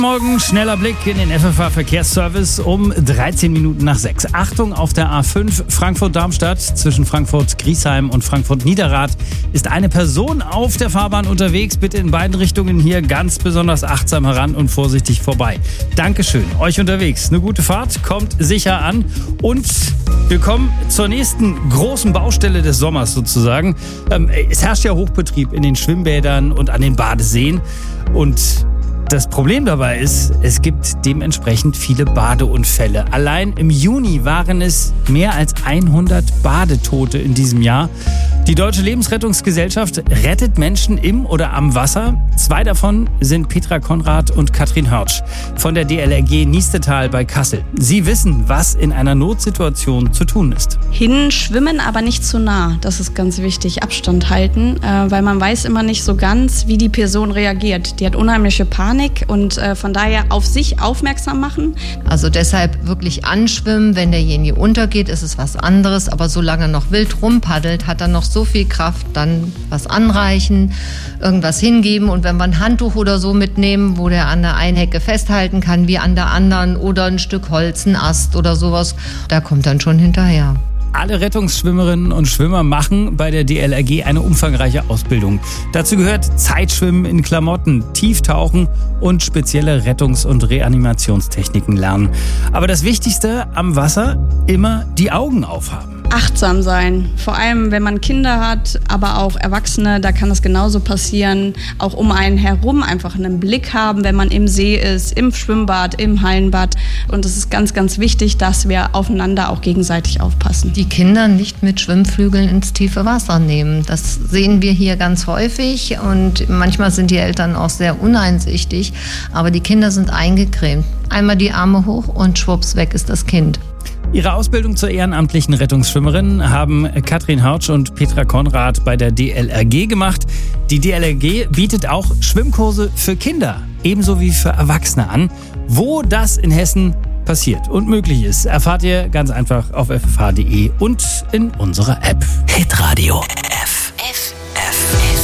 Morgen, schneller Blick in den FFH-Verkehrsservice um 13 Minuten nach 6. Achtung, auf der A5 Frankfurt-Darmstadt zwischen Frankfurt-Griesheim und Frankfurt-Niederrad ist eine Person auf der Fahrbahn unterwegs. Bitte in beiden Richtungen hier ganz besonders achtsam heran und vorsichtig vorbei. Dankeschön. Euch unterwegs eine gute Fahrt, kommt sicher an und wir kommen zur nächsten großen Baustelle des Sommers sozusagen. Es herrscht ja Hochbetrieb in den Schwimmbädern und an den Badeseen und das Problem dabei ist, es gibt dementsprechend viele Badeunfälle. Allein im Juni waren es mehr als 100 Badetote in diesem Jahr. Die Deutsche Lebensrettungsgesellschaft rettet Menschen im oder am Wasser. 2 davon sind Petra Konrad und Katrin Hörtsch von der DLRG Niestetal bei Kassel. Sie wissen, was in einer Notsituation zu tun ist. Schwimmen, aber nicht zu nah. Das ist ganz wichtig. Abstand halten, weil man weiß immer nicht so ganz, wie die Person reagiert. Die hat unheimliche Panik und von daher auf sich aufmerksam machen. Also deshalb wirklich anschwimmen. Wenn derjenige untergeht, ist es was anderes. Aber solange er noch wild rumpaddelt, hat er noch so viel Kraft, dann was anreichen, irgendwas hingeben und wenn wir ein Handtuch oder so mitnehmen, wo der an der einen Hecke festhalten kann, wie an der anderen oder ein Stück Holz, ein Ast oder sowas, da kommt dann schon hinterher. Alle Rettungsschwimmerinnen und Schwimmer machen bei der DLRG eine umfangreiche Ausbildung. Dazu gehört Zeitschwimmen in Klamotten, Tieftauchen und spezielle Rettungs- und Reanimationstechniken lernen. Aber das Wichtigste am Wasser, immer die Augen aufhaben. Achtsam sein, vor allem wenn man Kinder hat, aber auch Erwachsene, da kann das genauso passieren. Auch um einen herum einfach einen Blick haben, wenn man im See ist, im Schwimmbad, im Hallenbad. Und es ist ganz, ganz wichtig, dass wir aufeinander auch gegenseitig aufpassen. Die Kinder nicht mit Schwimmflügeln ins tiefe Wasser nehmen. Das sehen wir hier ganz häufig und manchmal sind die Eltern auch sehr uneinsichtig. Aber die Kinder sind eingecremt. Einmal die Arme hoch und schwupps, weg ist das Kind. Ihre Ausbildung zur ehrenamtlichen Rettungsschwimmerin haben Katrin Hörtsch und Petra Konrad bei der DLRG gemacht. Die DLRG bietet auch Schwimmkurse für Kinder, ebenso wie für Erwachsene an. Wo das in Hessen passiert und möglich ist, erfahrt ihr ganz einfach auf ffh.de und in unserer App. Hitradio